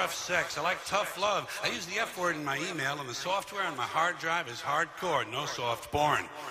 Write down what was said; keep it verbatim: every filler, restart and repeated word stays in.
tough sex. I like tough love. I use the F word in my email, and the software on my hard drive is hardcore, no soft porn.